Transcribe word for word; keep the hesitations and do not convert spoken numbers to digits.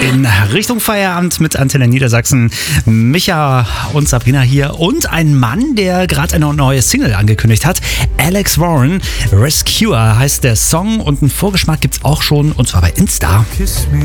In Richtung Feierabend mit Antenne Niedersachsen. Micha und Sabrina hier und ein Mann, der gerade eine neue Single angekündigt hat. Alex Warren, Rescuer heißt der Song und einen Vorgeschmack gibt's auch schon und zwar bei Insta.